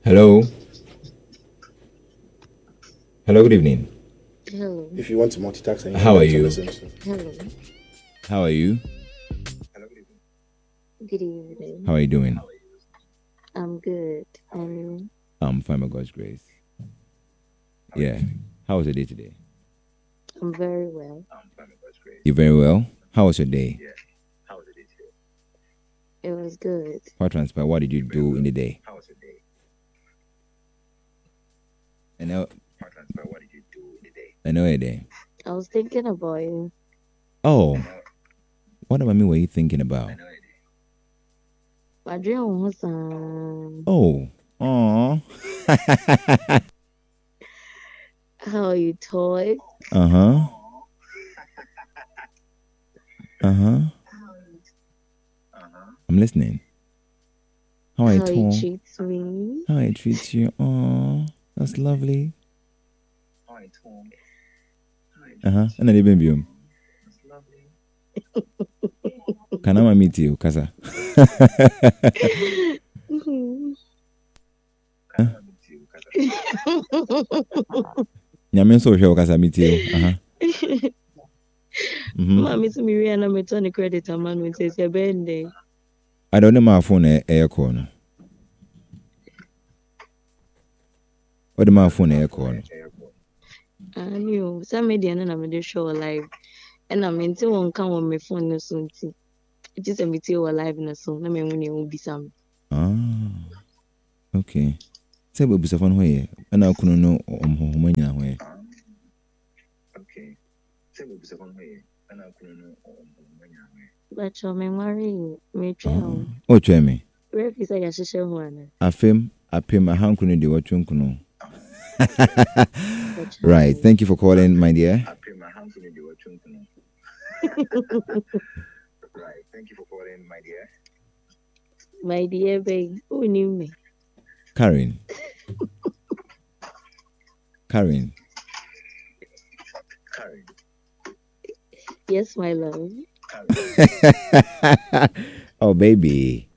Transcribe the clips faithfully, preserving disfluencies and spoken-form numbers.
Hello. Hello, good evening. Hello. If you want to multitask, and you How like are to you? listen to- Hello. How are you? Good evening. How are you doing? I'm good. And I'm fine by God's grace. Yeah. How was your day today? I'm very well. You very well? How was your day? It was good. What transpired? What did you do in the day? I know. I know a day. I was thinking about you. Oh. What about me were you thinking about? My dream was um Oh. Aw. how you talk, Uh-huh. Uh-huh. I'm listening. How I how you talk. treat me. How I treat you. Oh, that's lovely. Uh-huh. And then even view. Can I meet you, Kasa? Nyame so hwe Kasa meet you. Uh-huh. Mhm. Mommy to me and I'm returning credit a man when says your birthday. I don't know my phone air corner. What my phone air corner? I knew some media and I'm the show live. And I'm into one come on my phone no soon. It just a meet you alive in a song. I mean when you will be some. Ah. Okay. Say we be phone where and I couldn't know um home nyina where. Okay. Say we be phone where and I couldn't know um But you're my worry. Me try. Oh, try me. Where is I should show one? Afem apem ahankunu de watchunkuno. Right. Thank you for calling, my dear. I pay my hands in the watching. Right. Thank you for calling, my dear. My dear babe, who knew me? Karen. Karen. Karen. Yes, my love. Karen. Oh, baby.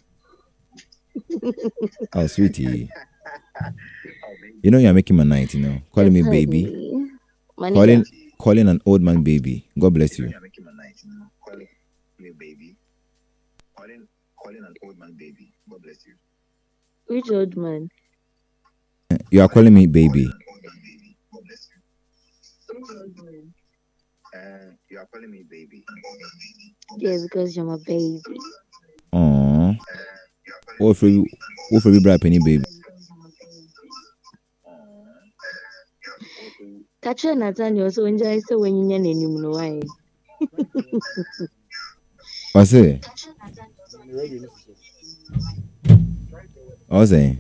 Oh, sweetie. You know you're making my night, you know. Calling Yes, me baby. honey. My Calling nigga. calling an old man baby. God bless You know you. you're making my night, you know. Calling me baby. Calling calling an old man baby. God bless you. Which old man? You are calling me baby. Old man baby. God bless you. Uh, you are calling me baby. Yes, because you're my baby. Aww. What for you? What for you, bright penny baby? Catch you Nathaniel, so enjoy so when you need him, no way. What's it? What's it?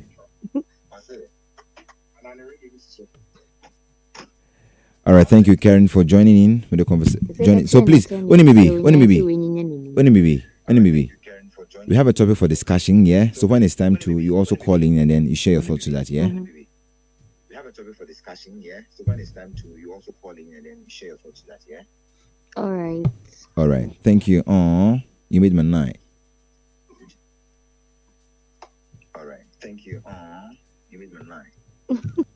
All right, thank you, Karen, for joining in with the conversation. So please, when it may be, when it may be, when it may be, when it may be, we have a topic for discussion, yeah. So when it's time to, you also call in and then you share your thoughts to that, yeah. Mhm. We have a topic for discussion, yeah. So when it's time to, you also call in and then you share your thoughts to that, yeah. All right. All right, thank you. Oh, you made my night. All right, thank you. Uh, you made my night.